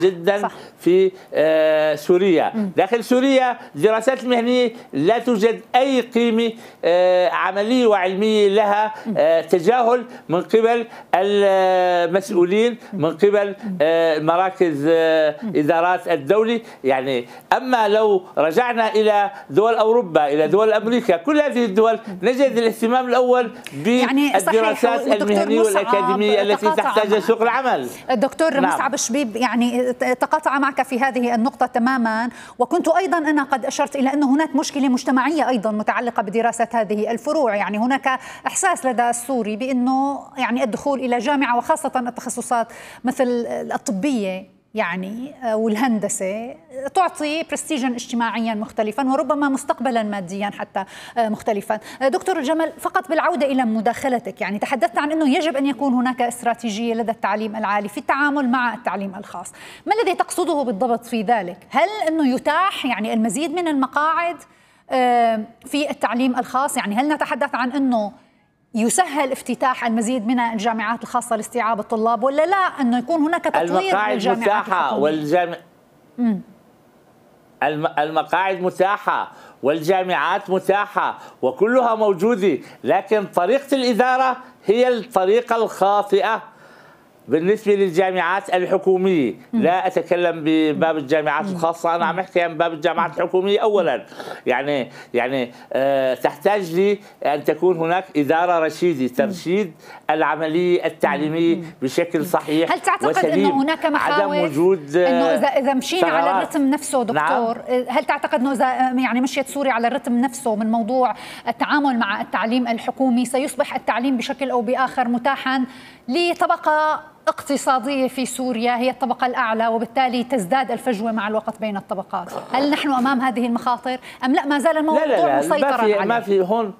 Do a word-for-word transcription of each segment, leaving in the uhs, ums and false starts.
جدا صح. في آه سوريا. م. داخل سوريا الدراسات المهنية لا توجد أي قيمة آه عملية وعلمية لها، آه تجاهل من قبل المسؤولين، من قبل آه مراكز آه إدارات الدولة. يعني أما لو رجعنا إلى دول أوروبا، إلى دول أمريكا، كل هذه الدول نجد الاهتمام الأول بالدراسات يعني المهنية والأكاديمية التي تحتاجها سوق العمل. الدكتور نعم. مصعب شبيب يعني تقاطع معك في هذه النقطة تماما، وكنت أيضا أنا قد أشرت إلى أن هناك مشكلة مجتمعية أيضا متعلقة بدراسة هذه الفروع. يعني هناك إحساس لدى السوري بأنه يعني الدخول إلى جامعة وخاصة التخصصات مثل الطبية يعني والهندسة تعطي برستيجا اجتماعيا مختلفا وربما مستقبلا ماديا حتى مختلفا. دكتور الجمل، فقط بالعودة إلى مداخلتك، يعني تحدثت عن أنه يجب أن يكون هناك استراتيجية لدى التعليم العالي في التعامل مع التعليم الخاص. ما الذي تقصده بالضبط في ذلك؟ هل أنه يتاح يعني المزيد من المقاعد في التعليم الخاص؟ يعني هل نتحدث عن أنه يسهل افتتاح المزيد من الجامعات الخاصة لاستيعاب الطلاب، ولا لا أنه يكون هناك تطوير للجامعات الحكومية؟ والجامع... الم... المقاعد متاحة والجامعات متاحة وكلها موجودة، لكن طريقة الإدارة هي الطريقة الخاطئة بالنسبة للجامعات الحكومية. لا أتكلم بباب الجامعات الخاصة، أنا عم أحكي عن باب الجامعات الحكومية أولا. يعني يعني أه تحتاج لي أن تكون هناك إدارة رشيدة ترشيد العملية التعليمية بشكل صحيح. هل تعتقد أنه هناك مخاوف عدم وجود أنه إذا إذا مشينا ثغرات. على الرتم نفسه دكتور، نعم. هل تعتقد أنه إذا يعني مشيت سوريا على الرتم نفسه من موضوع التعامل مع التعليم الحكومي سيصبح التعليم بشكل أو بآخر متاحا لطبقة اقتصادية في سوريا هي الطبقة الأعلى، وبالتالي تزداد الفجوة مع الوقت بين الطبقات؟ هل نحن أمام هذه المخاطر أم لا ما زال الموضوع لا لا لا مسيطرا عليه؟ عليه؟ ما في هون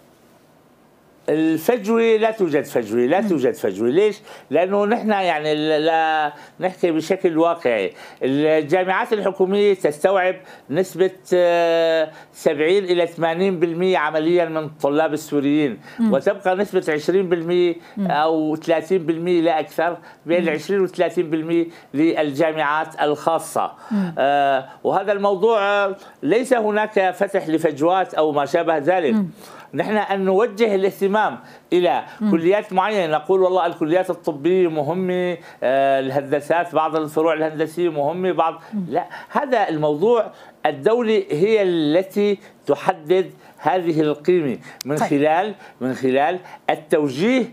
الفجوة، لا توجد فجوة، لا توجد فجوة. ليش؟ لأنه نحن يعني لا نحكي بشكل واقعي. الجامعات الحكومية تستوعب نسبة سبعين إلى ثمانين بالمئة عمليا من الطلاب السوريين، وتبقى نسبة عشرين بالمئة أو ثلاثين بالمئة لا أكثر، بين عشرين و ثلاثين بالمئة للجامعات الخاصة. آه وهذا الموضوع ليس هناك فتح لفجوات أو ما شابه ذلك. نحن أن نوجه الاهتمام إلى م. كليات معينة، نقول والله الكليات الطبية مهمة، آه الهندسات بعض الفروع الهندسية مهمة بعض م. لا، هذا الموضوع الدولة هي التي تحدد هذه القيمة من طيب. خلال من خلال التوجيه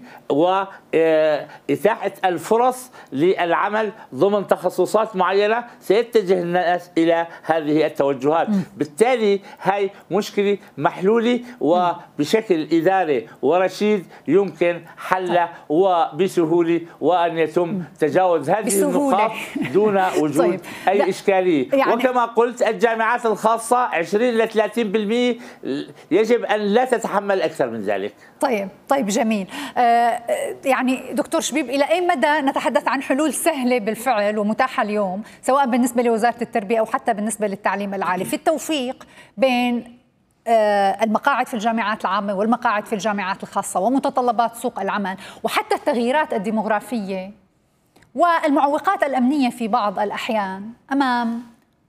وإتاحة الفرص للعمل ضمن تخصصات معينة سيتجه الناس إلى هذه التوجهات. م. بالتالي هاي مشكلة محلولة وبشكل إداري ورشيد يمكن حلها وبسهولة، وأن يتم تجاوز هذه بسهولة. النقاط دون وجود طيب. أي لا. إشكالية. يعني وكما قلت الجامعات الخاصة عشرين إلى ثلاثين بالمئة يجب أن لا تتحمل أكثر من ذلك. طيب طيب جميل. آه يعني دكتور شبيب، إلى أي مدى نتحدث عن حلول سهلة بالفعل ومتاحة اليوم سواء بالنسبة لوزارة التربية أو حتى بالنسبة للتعليم العالي في التوفيق بين آه المقاعد في الجامعات العامة والمقاعد في الجامعات الخاصة ومتطلبات سوق العمل وحتى التغييرات الديموغرافية والمعوقات الأمنية في بعض الأحيان أمام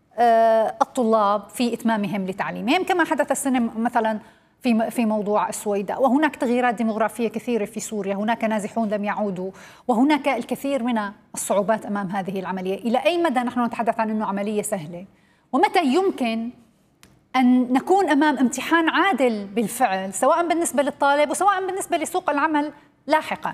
الطلاب في إتمامهم لتعليمهم، كما حدث السنة مثلا في في موضوع السويداء؟ وهناك تغييرات ديموغرافية كثيرة في سوريا، هناك نازحون لم يعودوا، وهناك الكثير من الصعوبات أمام هذه العملية. إلى أي مدى نحن نتحدث عن أنه عملية سهلة؟ ومتى يمكن أن نكون أمام امتحان عادل بالفعل سواء بالنسبة للطالب وسواء بالنسبة لسوق العمل لاحقا؟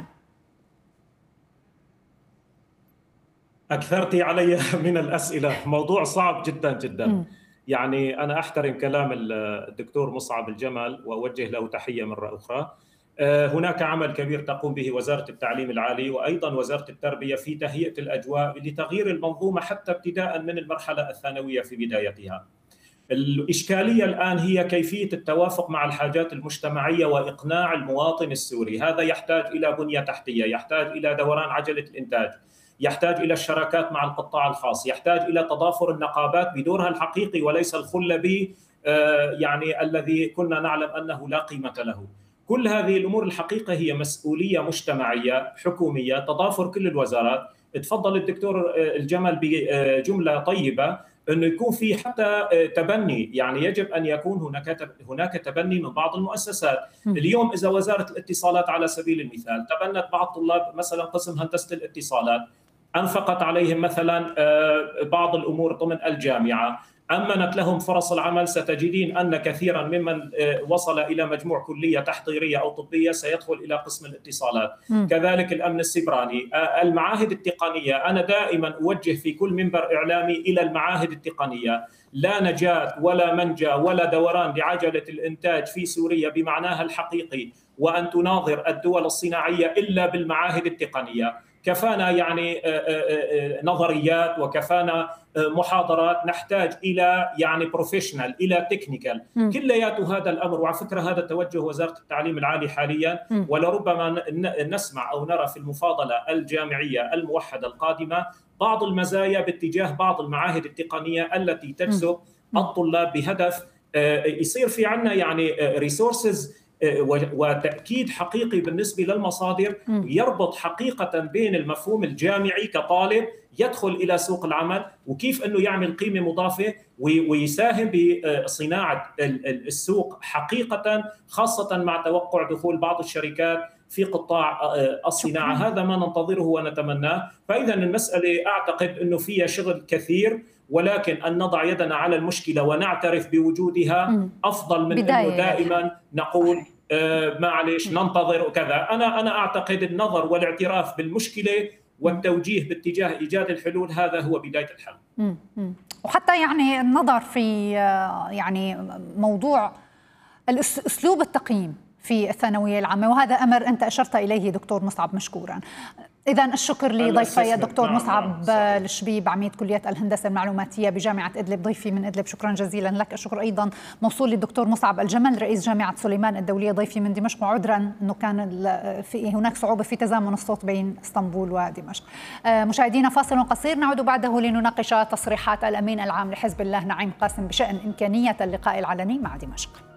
أكثرتي علي من الأسئلة، موضوع صعب جدا جدا. م. يعني أنا أحترم كلام الدكتور مصعب الجمل وأوجه له تحية مرة أخرى. هناك عمل كبير تقوم به وزارة التعليم العالي وأيضا وزارة التربية في تهيئة الأجواء لتغيير المنظومة حتى ابتداء من المرحلة الثانوية في بدايتها. الإشكالية الآن هي كيفية التوافق مع الحاجات المجتمعية وإقناع المواطن السوري. هذا يحتاج إلى بنية تحتية، يحتاج إلى دوران عجلة الإنتاج، يحتاج إلى الشراكات مع القطاع الخاص، يحتاج إلى تضافر النقابات بدورها الحقيقي وليس الخلبي يعني الذي كنا نعلم أنه لا قيمة له. كل هذه الأمور الحقيقة هي مسؤولية مجتمعية حكومية، تضافر كل الوزارات، تفضل الدكتور الجمل بجملة طيبة انه يكون في حتى تبني، يعني يجب ان يكون هناك هناك تبني من بعض المؤسسات. اليوم اذا وزاره الاتصالات على سبيل المثال تبنت بعض طلاب مثلا قسم هندسه الاتصالات، انفقت عليهم مثلا بعض الامور ضمن الجامعه، أمنت لهم فرص العمل، ستجدين أن كثيرا ممن وصل إلى مجموع كلية تحضيرية أو طبية سيدخل إلى قسم الاتصالات. م. كذلك الأمن السيبراني، المعاهد التقنية. أنا دائما أوجه في كل منبر إعلامي إلى المعاهد التقنية. لا نجاة ولا منجى ولا دوران لعجلة الإنتاج في سوريا بمعناها الحقيقي وأن تناظر الدول الصناعية إلا بالمعاهد التقنية. كفانا يعني نظريات وكفانا محاضرات، نحتاج الى يعني بروفيشنال، الى تكنيكال، كليات هذا الامر. وعلى فكره هذا توجه وزاره التعليم العالي حاليا، ولربما نسمع او نرى في المفاضله الجامعيه الموحده القادمه بعض المزايا باتجاه بعض المعاهد التقنيه التي تجذب الطلاب بهدف يصير في عندنا يعني ريسورسز وتأكيد حقيقي بالنسبة للمصادر يربط حقيقة بين المفهوم الجامعي كطالب يدخل إلى سوق العمل وكيف أنه يعمل قيمة مضافة ويساهم بصناعة السوق حقيقة، خاصة مع توقع دخول بعض الشركات في قطاع الصناعة. هذا ما ننتظره ونتمناه. فإذا المسألة أعتقد أنه فيها شغل كثير، ولكن أن نضع يدنا على المشكلة ونعترف بوجودها أفضل من أنه دائما نقول آه معلش ننتظر وكذا. أنا أنا أعتقد النظر والاعتراف بالمشكلة والتوجيه باتجاه إيجاد الحلول هذا هو بداية الحل. مم. مم. وحتى يعني النظر في يعني موضوع أسلوب التقييم في الثانوية العامة، وهذا أمر أنت أشرت إليه دكتور مصعب مشكورا. إذا الشكر لضيفي الدكتور مصعب الشبيب عميد كلية الهندسة المعلوماتية بجامعة إدلب، ضيفي من إدلب، شكرا جزيلا لك. الشكر أيضا موصول للدكتور مصعب الجمل رئيس جامعة سليمان الدولية، ضيفي من دمشق، وعذرا أنه كان في هناك صعوبة في تزامن الصوت بين اسطنبول ودمشق. مشاهدينا فاصل قصير نعود بعده لنناقش تصريحات الأمين العام لحزب الله نعيم قاسم بشأن إمكانية اللقاء العلني مع دمشق.